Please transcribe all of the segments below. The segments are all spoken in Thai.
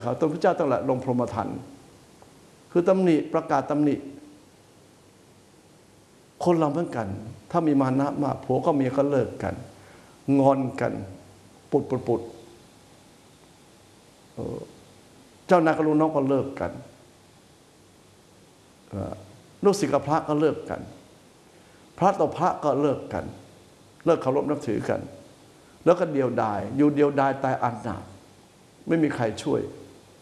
เขาพระเจ้าตั้งแต่ลงพรหมทัณฑ์คือตำหนิประกาศตำหนิคนเราเหมือนกันถ้ามีมานะมากผัวก็เมียก็เลิกกันงอนกันปุดเจ้านายกับลูกน้องก็เลิกกันลูกศิษย์กับพระก็เลิกกันพระต่อพระก็เลิกกันเลิกเคารพนับถือกันแล้วก็เดียวดายอยู่เดียวดายตายอนาถไม่มีใครช่วย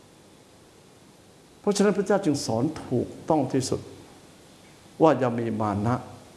เพราะฉะนั้นพระเจ้าจึงสอนถูกต้องที่สุดว่าอย่ามีมานะ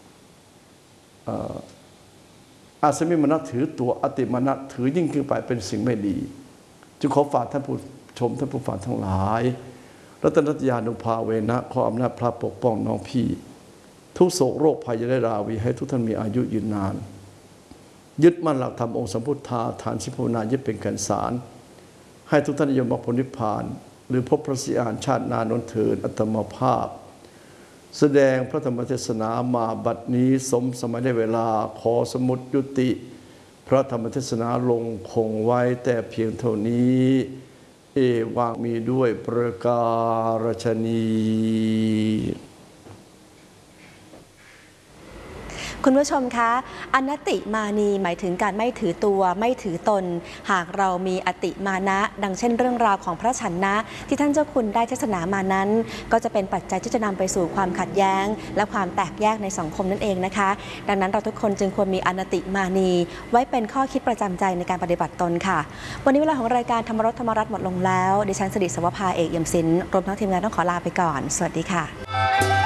อาสมิมานะถือตัวอติมานะถือยิ่งขึ้นไปเป็นสิ่งไม่ดีจึงขอฝากท่านผู้ชมท่านผู้ฟังทั้งหลายรัตนัตยานุภาเวนะขออำนาจพระปกป้องน้องพี่ทุกโศกโรคภัยจะได้ราวีให้ทุกท่านมีอายุยืนนานยึดมั่นหลักธรรมองค์สัมพุทธาฐานชิภาวนายึดเป็นแก่นสารให้ทุกท่านนิยมมรรคผลนิพพานหรือพบพระสิอานชาตินานนเถิดอัตมภาพแสดงพระธรรมเทศนามาบัดนี้สมสมัยได้เวลาขอสมุดยุติพระธรรมเทศนาลงคงไว้แต่เพียงเท่านี้เอวังมีด้วยประการฉนี้คุณผู้ชมคะอนัตติมานีหมายถึงการไม่ถือตัวไม่ถือตนหากเรามีอติมานะดังเช่นเรื่องราวของพระฉันนะที่ท่านเจ้าคุณได้เทศนามานั้นก็จะเป็นปัจจัยที่จะนำไปสู่ความขัดแย้งและความแตกแยกในสังคมนั่นเองนะคะดังนั้นเราทุกคนจึงควรมีอนัตติมานีไว้เป็นข้อคิดประจำใจในการปฏิบัติตนค่ะวันนี้เวลาของรายการธรรมรสธรรมรัตน์หมดลงแล้วดิฉันสิริสวภาเอกเอี่ยมศิลป์รวมทั้งทีมงานต้องขอลาไปก่อนสวัสดีค่ะ